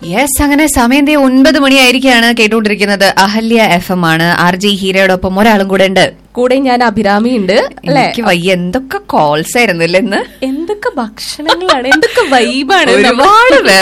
Yes, അങ്ങനെ സമയം 9 മണിയായിരിക്കാണ്. കേട്ടുകൊണ്ടിരിക്കുന്നത് അഹല്യ FM ആണ്. RJ ഹീരയോടൊപ്പം ഒരാളും കൂടെ ഉണ്ട്. കൂടെ ഞാൻ അഭിരാമി ഉണ്ട്. എനിക്ക് വയ്യ, എന്തൊക്കെ കോൾസ് ആയിരുന്നില്ല ഇന്ന്, എന്തൊക്കെ ഭക്ഷണങ്ങളാണ്, എന്തൊക്കെ വൈബാണ്. ഒരുപാട്